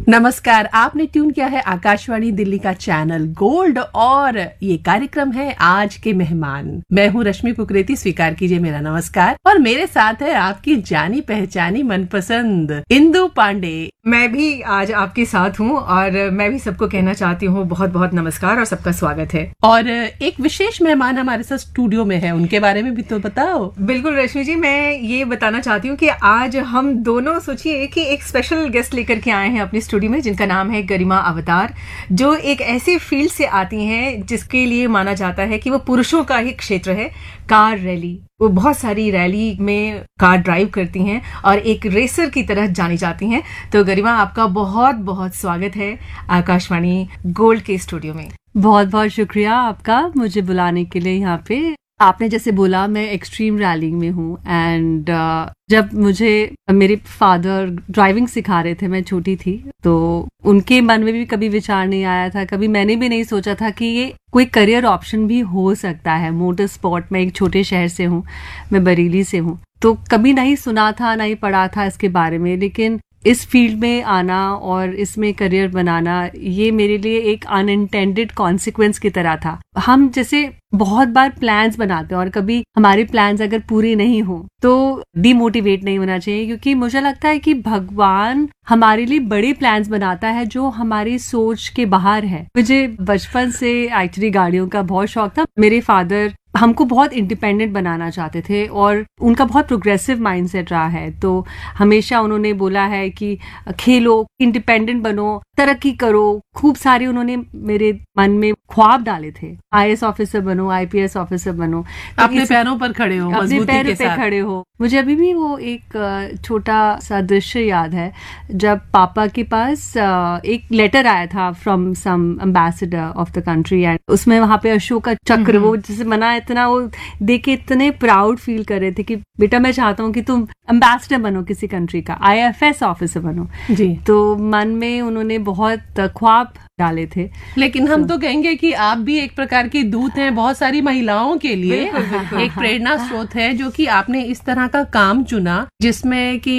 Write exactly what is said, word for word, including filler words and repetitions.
नमस्कार, आपने ट्यून किया है आकाशवाणी दिल्ली का चैनल गोल्ड और ये कार्यक्रम है आज के मेहमान। मैं हूँ रश्मि कुकरेती, स्वीकार कीजिए मेरा नमस्कार। और मेरे साथ है आपकी जानी पहचानी मनपसंद इंदु पांडे। मैं भी आज आपके साथ हूँ और मैं भी सबको कहना चाहती हूँ बहुत बहुत नमस्कार और सबका स्वागत है। और एक विशेष मेहमान हमारे साथ स्टूडियो में है, उनके बारे में भी तो बताओ। बिल्कुल रश्मि जी, मैं ये बताना चाहती हूँ कि आज हम दोनों सोचिए कि एक स्पेशल गेस्ट लेकर के आए हैं अपने स्टूडियो में, जिनका नाम है गरिमा अवतार, जो एक ऐसे फील्ड से आती हैं जिसके लिए माना जाता है कि वो पुरुषों का ही क्षेत्र है, कार रैली। वो बहुत सारी रैली में कार ड्राइव करती हैं और एक रेसर की तरह जानी जाती हैं। तो गरिमा, आपका बहुत बहुत स्वागत है आकाशवाणी गोल्ड के स्टूडियो में। बहुत बहुत शुक्रिया आपका मुझे बुलाने के लिए यहाँ पे। आपने जैसे बोला, मैं एक्सट्रीम रैलिंग में हूँ एंड uh, जब मुझे मेरे फादर ड्राइविंग सिखा रहे थे, मैं छोटी थी, तो उनके मन में भी कभी विचार नहीं आया था, कभी मैंने भी नहीं सोचा था कि ये कोई करियर ऑप्शन भी हो सकता है। मोटर स्पोर्ट में एक छोटे शहर से हूँ, मैं बरेली से हूँ, तो कभी नहीं सुना था, नहीं पढ़ा था इसके बारे में, लेकिन इस फील्ड में आना और इसमें करियर बनाना, ये मेरे लिए एक अनइंटेंडेड कॉन्सिक्वेंस की तरह था। हम जैसे बहुत बार प्लान्स बनाते हैं और कभी हमारे प्लान्स अगर पूरे नहीं हो तो डिमोटिवेट नहीं होना चाहिए, क्योंकि मुझे लगता है कि भगवान हमारे लिए बड़े प्लान्स बनाता है जो हमारी सोच के बाहर है। मुझे बचपन से एक्चुअली गाड़ियों का बहुत शौक था। मेरे फादर हमको बहुत इंडिपेंडेंट बनाना चाहते थे और उनका बहुत प्रोग्रेसिव माइंडसेट रहा है, तो हमेशा उन्होंने बोला है कि खेलो, इंडिपेंडेंट बनो, तरक्की करो। खूब सारे उन्होंने मेरे मन में ख्वाब डाले थे, आईएएस ऑफिसर बनो, आईपीएस ऑफिसर बनो, अपने पैरों पर खड़े हो, अपने पैरों पे खड़े हो। मुझे अभी भी वो एक छोटा सा दृश्य याद है जब पापा के पास एक लेटर आया था from some ambassador of the country and उसमें वहां पे अशोक चक्र, वो जिसे मना, इतना वो देख के इतने प्राउड फील कर रहे थे कि बेटा मैं चाहता हूँ कि तुम एम्बेसडर बनो किसी कंट्री का, आईएफएस ऑफिसर बनो जी। तो मन में उन्होंने बहुत ख्वाब डाले थे। लेकिन हम तो कहेंगे कि आप भी एक प्रकार की दूत हैं बहुत सारी महिलाओं के लिए। एक प्रेरणा स्रोत है जो कि आपने इस तरह का काम चुना जिसमें कि